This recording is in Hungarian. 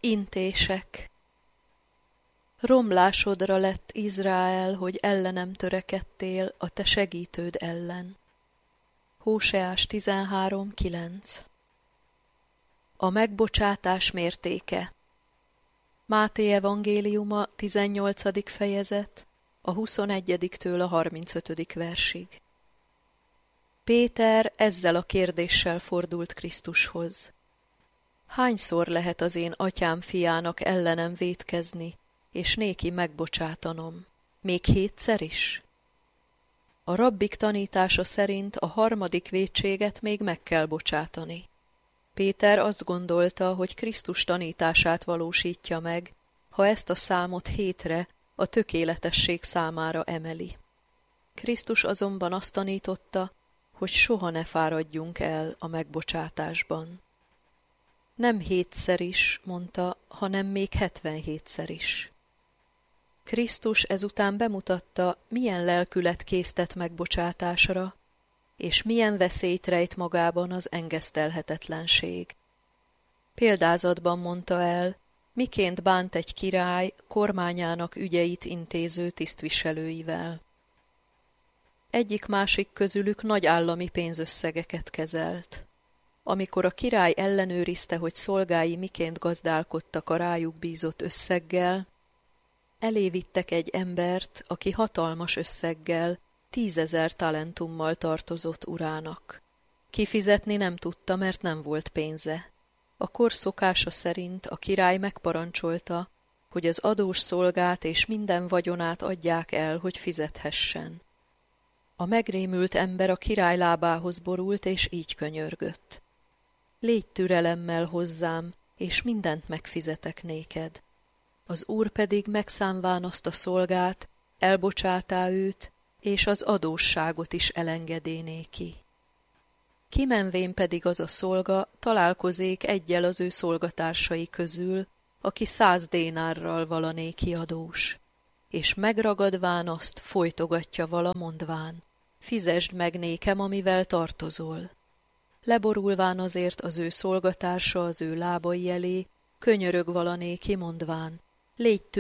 Intések. Romlásodra lett Izrael, hogy ellenem törekedtél a te segítőd ellen. Hóseás 13:9. A megbocsátás mértéke. Máté evangéliuma 18. fejezet, a 21-től a 35. versig. Péter ezzel a kérdéssel fordult Krisztushoz. Hányszor lehet az én atyám fiának ellenem vétkezni, és néki megbocsátanom? Még 7-szer is? A rabbik tanítása szerint a 3. vétséget még meg kell bocsátani. Péter azt gondolta, hogy Krisztus tanítását valósítja meg, ha ezt a számot 7-re a tökéletesség számára emeli. Krisztus azonban azt tanította, hogy soha ne fáradjunk el a megbocsátásban. Nem 7-szer is, mondta, hanem még 77-szer is. Krisztus ezután bemutatta, milyen lelkület késztet megbocsátásra, és milyen veszélyt rejt magában az engesztelhetetlenség. Példázatban mondta el, miként bánt egy király kormányának ügyeit intéző tisztviselőivel. Egyik-másik közülük nagy állami pénzösszegeket kezelt. Amikor a király ellenőrizte, hogy szolgái miként gazdálkodtak a rájuk bízott összeggel, elévittek egy embert, aki hatalmas összeggel, 10 000 talentummal tartozott urának. Kifizetni nem tudta, mert nem volt pénze. A kor szokása szerint a király megparancsolta, hogy az adós szolgát és minden vagyonát adják el, hogy fizethessen. A megrémült ember a király lábához borult, és így könyörgött. Légy türelemmel hozzám, és mindent megfizetek néked. Az úr pedig megszánván azt a szolgát, elbocsátá őt, és az adósságot is elengedé néki. Kimenvén pedig az a szolga találkozék eggyel az ő szolgatársai közül, aki 100 dénárral vala néki adós, és megragadván azt folytogatja vala mondván, fizesd meg nékem, amivel tartozol. Leborulván azért az ő szolgatársa az ő lábai elé, könyörög vala néki mondván, légy